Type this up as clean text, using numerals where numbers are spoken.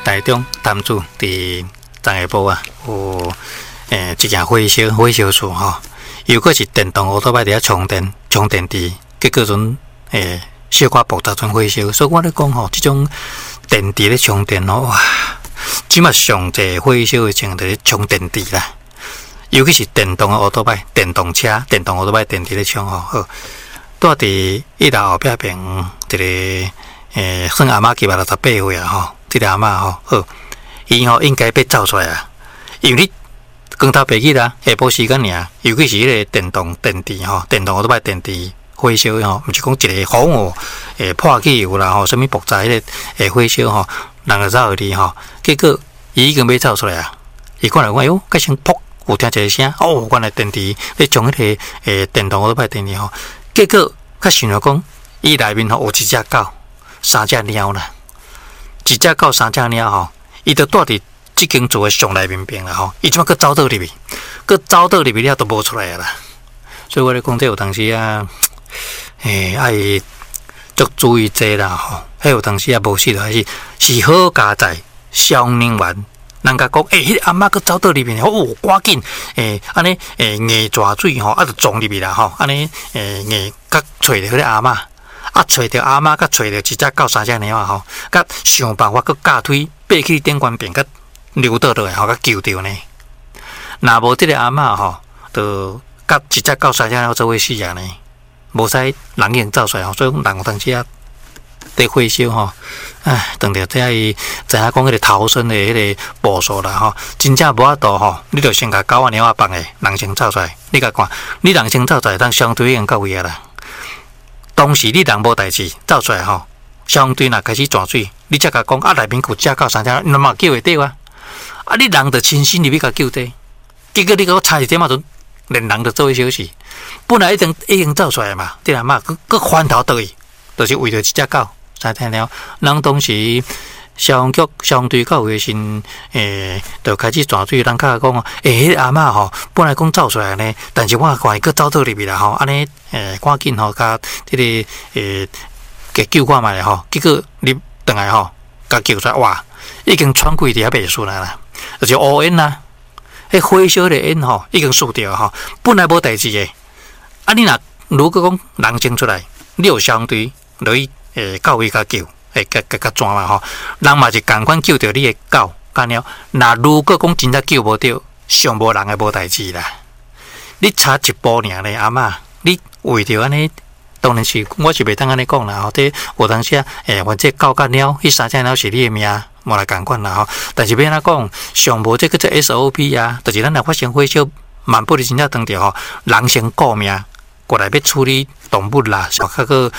台中潭子伫昨下晡啊，有一件火烧厝吼，又个是电动乌托邦伫遐充电池，结果阵小可爆炸阵火烧，所以我咧讲吼，即种电池咧充电吼，哇，即马上济火烧的情就是充电池啦，尤其是电动的乌托邦、电动车、电动乌托邦电池咧充吼，好，住伫1楼后壁边一个算阿嬷基吧68岁啊吼，即个阿嬷吼，好，伊吼应该要走出来啊，因为你光头白日啊，下晡时间尔，尤其是迄个电动电池吼，电动乌托邦电池火烧吼，毋是讲一个风哦，破汽油啦吼，什物爆炸迄个火烧吼，人就走去吼，结果伊已经要走出来啊，伊看来讲，哟，甲先噗，有听一个声，哦，原来电池咧从迄个电动乌托邦电池吼，结果较想着讲，伊内面吼有一只狗、3只猫啦，一只狗、3只猫吼，伊就住伫即间厝的上内面边啦吼，伊即马佫走倒入去，了都无出来啦，所以我咧讲，这有当时啊。爱足注意这啦吼，迄有当时啊无事就还是好加在消能源。人家讲，迄个阿嬷佫走倒入面，哦，赶紧，安尼，硬抓水吼，就撞入去啦吼，安尼，硬甲找着迄个阿嬷，找着阿嬷，甲找着一只狗、3只猫吼，甲想办法佫架推爬去顶悬边，甲溜倒落来吼，甲救着呢。若无即个阿嬷吼，就甲一只狗、3只猫做伙死啊呢。无使人影走出来吼，所以人有当时啊，在火烧吼，当着这伊知影讲迄个逃生的迄个步数啦吼，真正无法度吼，你着先甲狗仔猫仔放诶，人先走出来。你甲看，你人先走出来，当相对已经到位啊啦。当时你人无代志走出来吼，相对若开始转水，你才甲讲内面有只狗3只，你嘛救会到啊？你人着亲身入去甲救底，结果你甲我差一点仔就。连人就做伙消失，本来已经走出来嘛，这阿嬷佫翻头倒去，就是为着一只狗3只猫。人当时消防局相对较有心，就开始转水，人较讲迄个阿嬷吼，本来讲走出来呢，但是我看伊佫走倒入去啦吼，安尼赶紧吼，甲这个给救看卖吼，结果你转来吼，甲救出来哇，已经喘气伫遐袂出来啦，就是乌烟啦。迄火烧的烟吼，已经输掉吼，本来无代志的。你如果讲人先出来，你有相对落去到位甲救，甲抓嘛吼，人嘛是共款救着你的狗甲猫。如果讲真正救无着，上无人的无代志啦。你差一步尔咧，阿嬷，你为着安尼，当然是我是袂当安尼讲啦吼。这有当时啊，反正狗甲猫，迄3只猫是你的命。无来共款啦吼，但是要安怎讲，上无这个做 SOP 啊，就是咱若发生火烧，万不得真正当着吼，人先顾命，过来要处理动物啦，小个